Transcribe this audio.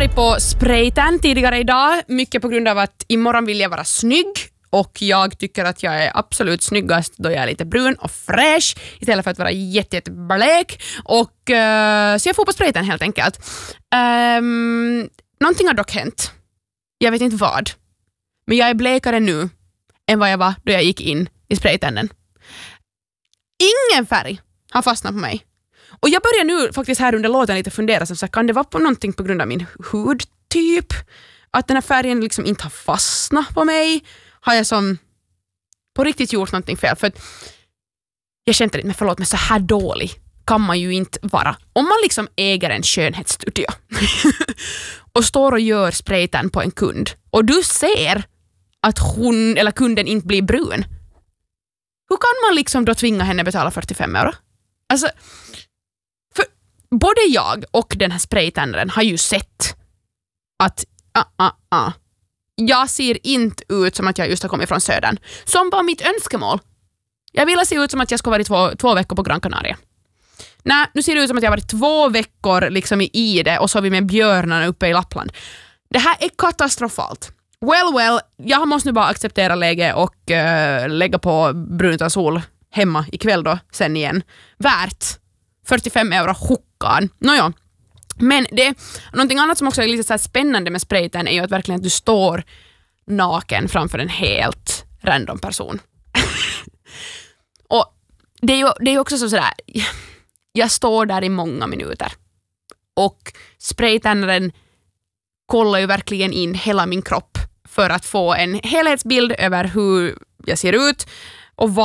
varit på spraytan tidigare idag, mycket på grund av att imorgon vill jag vara snygg och jag tycker att jag är absolut snyggast då jag är lite brun och fräsch istället för att vara jätteblek och så jag får på spraytan helt enkelt. Någonting har dock hänt. Jag vet inte vad. Men jag är blekare nu än vad jag var då jag gick in i spraytannen. Ingen färg har fastnat på mig. Och jag börjar nu faktiskt här under låten lite fundera så kan det vara på någonting på grund av min hudtyp? Att den här färgen liksom inte har fastnat på mig? Har jag som på riktigt gjort någonting fel? För att jag kände lite, men förlåt, men så här dålig kan man ju inte vara. Om man liksom äger en skönhetsstudio och står och gör spraytan på en kund och du ser att hon eller kunden inte blir brun. Hur kan man liksom då tvinga henne betala 45 euro? Alltså, för både jag och den här spraytannaren har ju sett att jag ser inte ut som att jag just har kommit från södern. Som var mitt önskemål. Jag ville se ut som att jag ska vara två veckor på Gran Canaria. Nej, nu ser det ut som att jag har varit 2 veckor liksom i Ide och så har vi med björnarna uppe i Lappland. Det här är katastrofalt. Well, jag måste nu bara acceptera läge och lägga på brunt och sol hemma ikväll då, sen igen. Värt 45 euro hockan. Nåja. Men det är någonting annat som också är lite så här spännande med spraytan är ju att verkligen att du står naken framför en helt random person. Och det är ju också sådär, jag står där i många minuter och spraytannaren kollar ju verkligen in hela min kropp för att få en helhetsbild över hur jag ser ut och